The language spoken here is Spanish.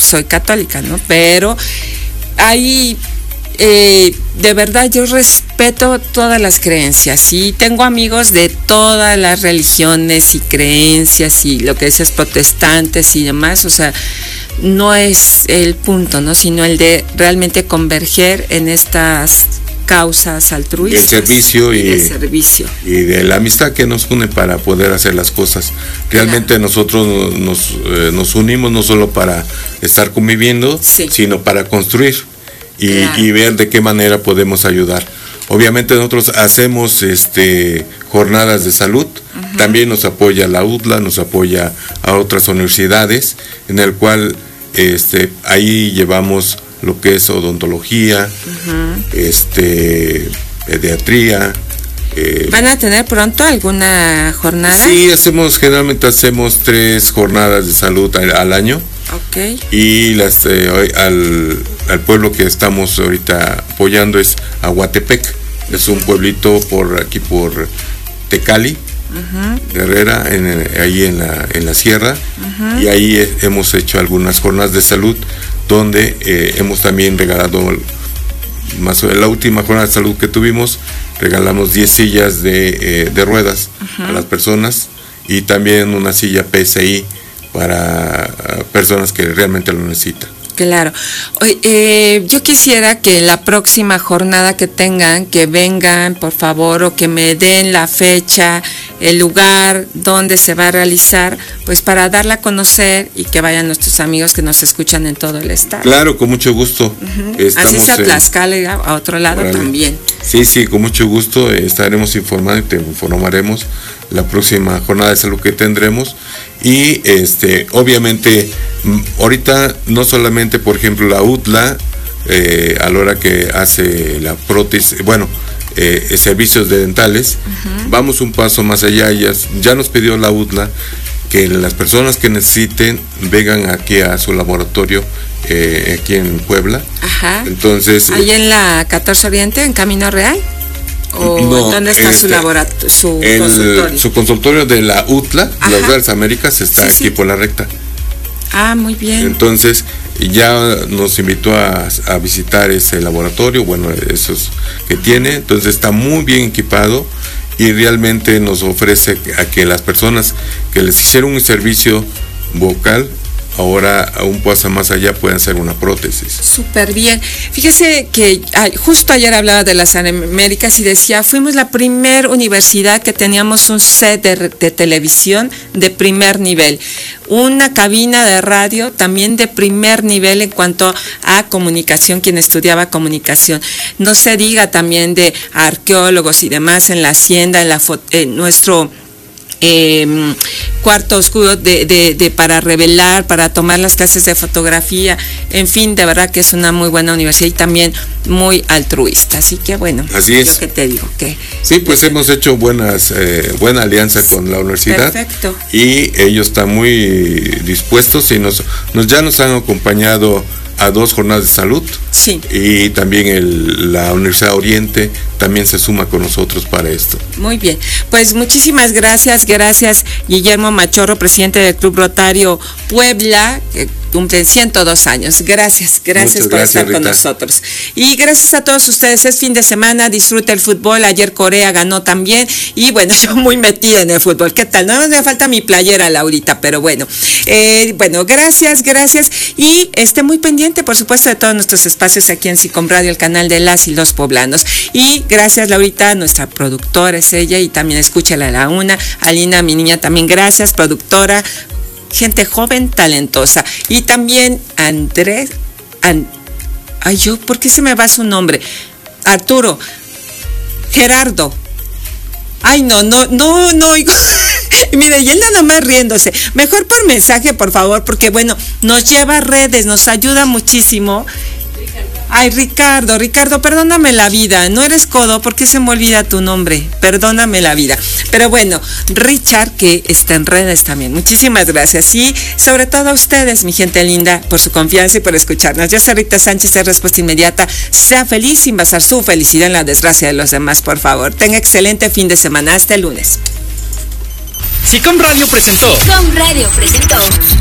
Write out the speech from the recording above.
soy católica, ¿no? Pero hay, de verdad, yo respeto todas las creencias y tengo amigos de todas las religiones y creencias y lo que dices, protestantes y demás, o sea, no es el punto, ¿no? Sino el de realmente converger en estas causas altruistas. El servicio y de la amistad que nos une para poder hacer las cosas. Realmente claro. Nosotros nos unimos no solo para estar conviviendo, sí. sino para construir y ver de qué manera podemos ayudar. Obviamente nosotros hacemos jornadas de salud, uh-huh. También nos apoya la UTLA, nos apoya a otras universidades, en el cual ahí llevamos lo que es odontología, uh-huh. Pediatría. ¿Van a tener pronto alguna jornada? Sí, generalmente hacemos 3 jornadas de salud al año. Okay. Y al pueblo que estamos ahorita apoyando es Aguatepec, es un pueblito por Tecali, uh-huh. Herrera, ahí en la sierra, uh-huh. Y ahí hemos hecho algunas jornadas de salud donde hemos también regalado, la última jornada de salud que tuvimos, regalamos 10 sillas de ruedas, uh-huh. a las personas y también una silla PSI para personas que realmente lo necesitan. Claro. Yo quisiera que la próxima jornada que tengan, que vengan, por favor, o que me den la fecha, el lugar donde se va a realizar, pues para darla a conocer y que vayan nuestros amigos que nos escuchan en todo el estado. Claro, con mucho gusto. Uh-huh. Así sea Tlaxcala, a otro lado también. Sí, con mucho gusto estaremos informando y te informaremos la próxima jornada de salud que tendremos. Y obviamente ahorita no solamente, por ejemplo, la UTLA a la hora que hace la prótesis, servicios dentales, uh-huh. Vamos un paso más allá. Ya nos pidió la UTLA que las personas que necesiten vengan aquí a su laboratorio aquí en Puebla. Ajá. Entonces, ahí en la 14 Oriente, en Camino Real. ¿O no, dónde está su laboratorio, consultorio? Su consultorio de la UTLA, las Reales Américas, está aquí por la recta. Ah, muy bien. Entonces, ya nos invitó a visitar ese laboratorio, esos que tiene. Entonces, está muy bien equipado y realmente nos ofrece a que las personas que les hicieron un servicio bucal, ahora aún paso más allá, pueden hacer una prótesis. Súper bien. Fíjese que justo ayer hablaba de las Américas y decía, fuimos la primer universidad que teníamos un set de televisión de primer nivel, una cabina de radio también de primer nivel en cuanto a comunicación, quien estudiaba comunicación. No se diga también de arqueólogos y demás en la hacienda, en nuestro cuarto oscuro para revelar, para tomar las clases de fotografía, en fin, de verdad que es una muy buena universidad y también muy altruista, así que así es. Lo que te digo, que sí, pues hemos hecho buena alianza con la universidad. Perfecto. Y ellos están muy dispuestos y ya nos han acompañado a 2 jornadas de salud. Sí. Y también la Universidad Oriente también se suma con nosotros para esto. Muy bien, pues muchísimas gracias Guillermo Machorro, presidente del Club Rotario Puebla, que cumple 102 años. Gracias por estar Rita. Con nosotros. Y gracias a todos ustedes, es fin de semana, disfruta el fútbol, ayer Corea ganó también, y yo muy metida en el fútbol, ¿qué tal? No me falta mi playera, Laurita, pero gracias, y esté muy pendiente, por supuesto, de todos nuestros espacios aquí en SICOM Radio, el canal de las y los poblanos. Y gracias, Laurita, nuestra productora es ella, y también escúchala a la una. Alina, mi niña, también gracias, productora, gente joven, talentosa. Y también Andrés, ¿por qué se me va su nombre? Arturo, Gerardo. Ay, no. Mire, y él nada más riéndose. Mejor por mensaje, por favor, porque nos lleva a redes, nos ayuda muchísimo. Ay, Ricardo, perdóname la vida. No eres codo, ¿por qué se me olvida tu nombre? Perdóname la vida. Pero Richard, que está en redes también. Muchísimas gracias. Y sobre todo a ustedes, mi gente linda, por su confianza y por escucharnos. Yo soy Rita Sánchez, de Respuesta Inmediata. Sea feliz sin basar su felicidad en la desgracia de los demás, por favor. Tenga excelente fin de semana. Hasta el lunes. SICOM Radio presentó.